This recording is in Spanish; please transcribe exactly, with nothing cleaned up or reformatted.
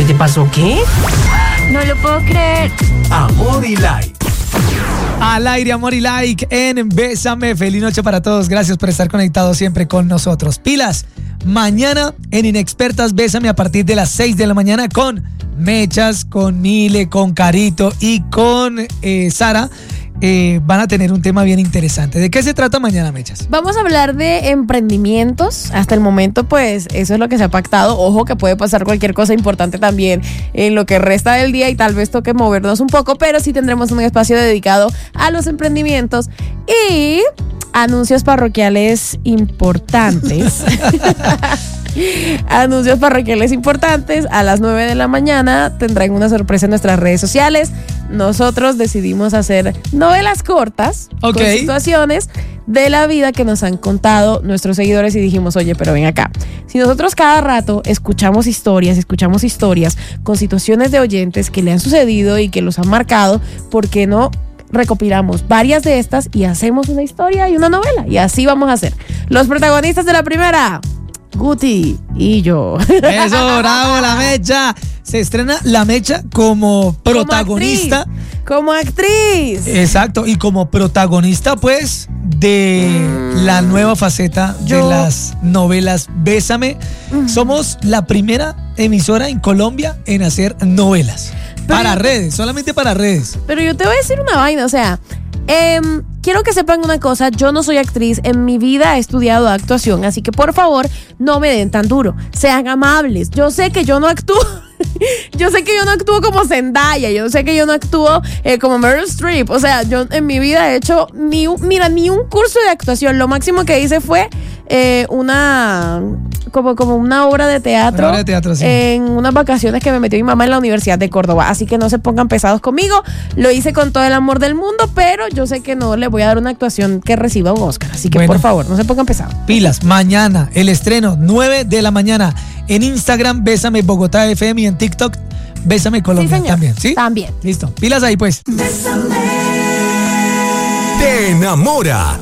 ¿Qué te pasó? ¿Qué? No lo puedo creer. Amor y Like. Al aire, Amor y Like en Bésame. Feliz noche para todos. Gracias por estar conectados siempre con nosotros. Pilas, mañana en Inexpertas Bésame a partir de las seis de la mañana con Mechas, con Mile, con Carito y con eh, Sara. Eh, van a tener un tema bien interesante. ¿De qué se trata mañana, Mechas? Vamos a hablar de emprendimientos. Hasta el momento, pues, eso es lo que se ha pactado. Ojo que puede pasar cualquier cosa importante también en lo que resta del día y tal vez toque movernos un poco, pero sí tendremos un espacio dedicado a los emprendimientos y anuncios parroquiales importantes. Anuncios parroquiales importantes. A las nueve de la mañana tendrán una sorpresa en nuestras redes sociales. Nosotros decidimos hacer novelas cortas, okay, con situaciones de la vida que nos han contado nuestros seguidores y dijimos, oye, pero ven acá. Si nosotros cada rato escuchamos historias, escuchamos historias con situaciones de oyentes que le han sucedido y que los han marcado, ¿por qué no recopilamos varias de estas y hacemos una historia y una novela? Y así vamos a hacer. Los protagonistas de la primera, Guti y yo. Eso, bravo, la Mecha. Se estrena la Mecha como protagonista. Como actriz. Como actriz. Exacto, y como protagonista, pues, de mm. la nueva faceta yo. de las novelas Bésame. Mm. Somos la primera emisora en Colombia en hacer novelas. Pero para yo, redes, solamente para redes. Pero yo te voy a decir una vaina, o sea, eh, quiero que sepan una cosa, yo no soy actriz, en mi vida he estudiado actuación, así que por favor no me den tan duro, sean amables. Yo sé que yo no actúo, yo sé que yo no actúo como Zendaya, yo sé que yo no actúo eh, como Meryl Streep, o sea, yo en mi vida he hecho ni un, mira, ni un curso de actuación, lo máximo que hice fue eh, una... Como, como una obra de teatro, una obra de teatro sí. en unas vacaciones que me metió mi mamá en la Universidad de Córdoba. Así que no se pongan pesados conmigo. Lo hice con todo el amor del mundo, pero yo sé que no le voy a dar una actuación que reciba un Oscar. Así que bueno, por favor, no se pongan pesados. Pilas, mañana el estreno, nueve de la mañana. En Instagram, Bésame Bogotá F M y en TikTok, Bésame Colombia. Sí, también, ¿sí? También. Listo. Pilas ahí, pues. Bésame. Te enamora